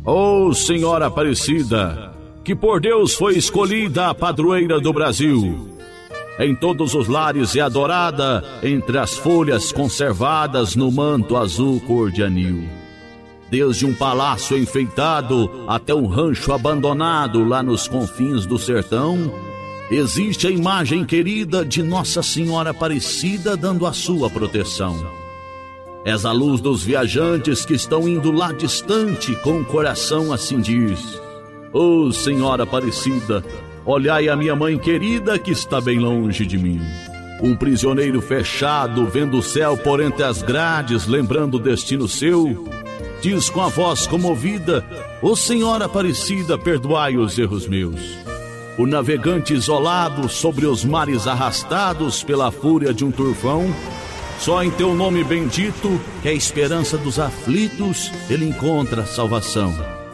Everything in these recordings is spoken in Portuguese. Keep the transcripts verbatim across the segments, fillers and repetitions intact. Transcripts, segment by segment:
Ó Senhora Aparecida, que por Deus foi escolhida a padroeira do Brasil. Em todos os lares é adorada, entre as folhas conservadas no manto azul cor de anil. Desde um palácio enfeitado até um rancho abandonado lá nos confins do sertão, existe a imagem querida de Nossa Senhora Aparecida dando a sua proteção. És a luz dos viajantes que estão indo lá distante com o coração a cindir. Ó Senhora Aparecida, olhai a minha mãe querida que está bem longe de mim. Um prisioneiro fechado, vendo o céu por entre as grades, lembrando o destino seu, diz com a voz comovida: ó Senhora Aparecida, perdoai os erros meus. O navegante isolado sobre os mares arrastados pela fúria de um tufão, só em teu nome bendito, que é a esperança dos aflitos, ele encontra salvação.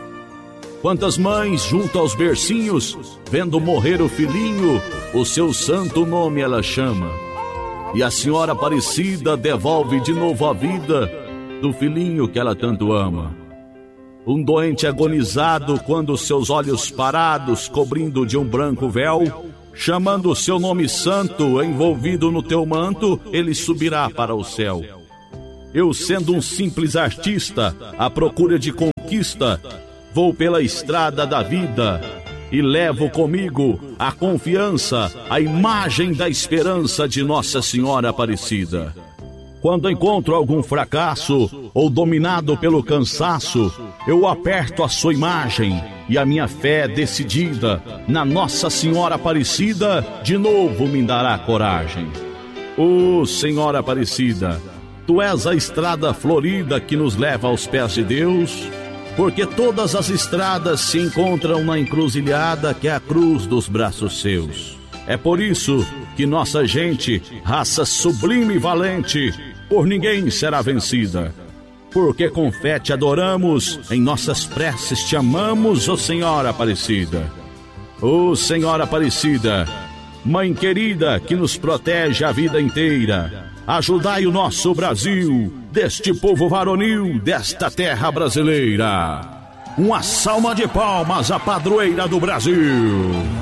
Quantas mães junto aos bercinhos, vendo morrer o filhinho, o seu santo nome ela chama. E a Senhora Aparecida devolve de novo a vida do filhinho que ela tanto ama. Um doente agonizado, quando seus olhos parados, cobrindo de um branco véu, chamando o seu nome santo, envolvido no teu manto, ele subirá para o céu. Eu, sendo um simples artista, à procura de conquista, vou pela estrada da vida e levo comigo a confiança, a imagem da esperança de Nossa Senhora Aparecida. Quando encontro algum fracasso ou dominado pelo cansaço, eu aperto a sua imagem e a minha fé decidida na Nossa Senhora Aparecida de novo me dará coragem. Ó Senhora Aparecida, tu és a estrada florida que nos leva aos pés de Deus, porque todas as estradas se encontram na encruzilhada que é a cruz dos braços seus. É por isso que nossa gente, raça sublime e valente, por ninguém será vencida. Porque com fé te adoramos, em nossas preces te amamos, ó Senhora Aparecida. Ó Senhora Aparecida, Mãe querida que nos protege a vida inteira, ajudai o nosso Brasil, deste povo varonil, desta terra brasileira. Uma salva de palmas à padroeira do Brasil.